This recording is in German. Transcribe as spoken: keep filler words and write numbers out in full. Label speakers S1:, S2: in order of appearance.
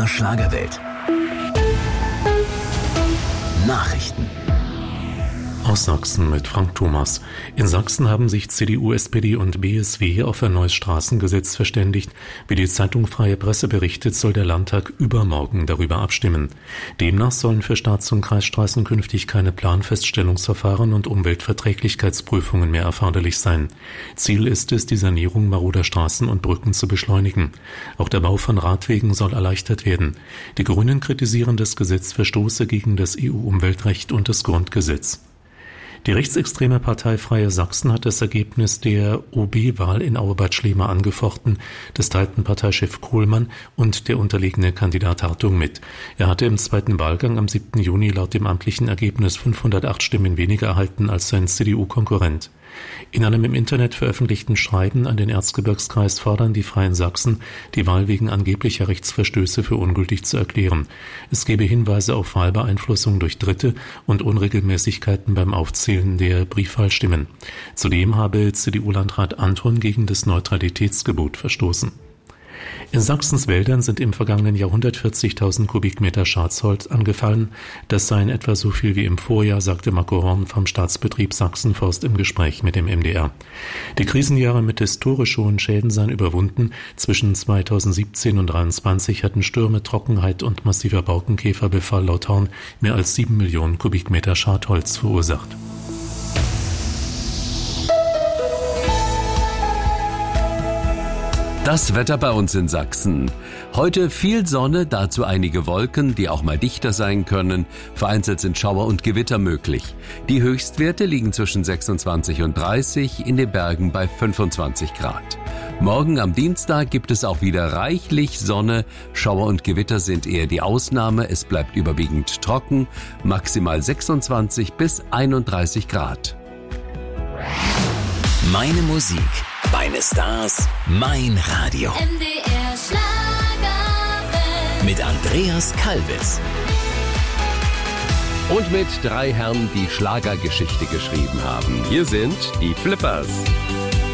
S1: der Schlagerwelt. Nachrichten.
S2: Aus Sachsen mit Frank Thomas. In Sachsen haben sich C D U, S P D und B S W auf ein neues Straßengesetz verständigt. Wie die Zeitung Freie Presse berichtet, soll der Landtag übermorgen darüber abstimmen. Demnach sollen für Staats- und Kreisstraßen künftig keine Planfeststellungsverfahren und Umweltverträglichkeitsprüfungen mehr erforderlich sein. Ziel ist es, die Sanierung maroder Straßen und Brücken zu beschleunigen. Auch der Bau von Radwegen soll erleichtert werden. Die Grünen kritisieren, das Gesetz verstoße gegen das E U-Umweltrecht und das Grundgesetz. Die rechtsextreme Partei Freie Sachsen hat das Ergebnis der O B-Wahl in Auebad Schlema angefochten. Das teilten Parteichef Kohlmann und der unterlegene Kandidat Hartung mit. Er hatte im zweiten Wahlgang am siebten Juni laut dem amtlichen Ergebnis fünfhundertacht Stimmen weniger erhalten als sein C D U-Konkurrent. In einem im Internet veröffentlichten Schreiben an den Erzgebirgskreis fordern die Freien Sachsen, die Wahl wegen angeblicher Rechtsverstöße für ungültig zu erklären. Es gebe Hinweise auf Wahlbeeinflussung durch Dritte und Unregelmäßigkeiten beim Aufzählen der Briefwahlstimmen. Zudem habe C D U-Landrat Anton gegen das Neutralitätsgebot verstoßen. In Sachsens Wäldern sind im vergangenen Jahr hundertvierzigtausend Kubikmeter Schadholz angefallen. Das seien etwa so viel wie im Vorjahr, sagte Marco Horn vom Staatsbetrieb Sachsenforst im Gespräch mit dem M D R. Die Krisenjahre mit historisch hohen Schäden seien überwunden. Zwischen zweitausendsiebzehn und zweitausenddreiundzwanzig hatten Stürme, Trockenheit und massiver Borkenkäferbefall laut Horn mehr als sieben Millionen Kubikmeter Schadholz verursacht.
S3: Das Wetter bei uns in Sachsen. Heute viel Sonne, dazu einige Wolken, die auch mal dichter sein können. Vereinzelt sind Schauer und Gewitter möglich. Die Höchstwerte liegen zwischen sechsundzwanzig und dreißig, in den Bergen bei fünfundzwanzig Grad. Morgen am Dienstag gibt es auch wieder reichlich Sonne. Schauer und Gewitter sind eher die Ausnahme. Es bleibt überwiegend trocken, maximal sechsundzwanzig bis einunddreißig Grad.
S1: Meine Musik, meine Stars, mein Radio.
S4: M D R Schlagerwelt.
S1: Mit Andreas Kalbitz.
S3: Und mit drei Herren, die Schlagergeschichte geschrieben haben. Hier sind die Flippers.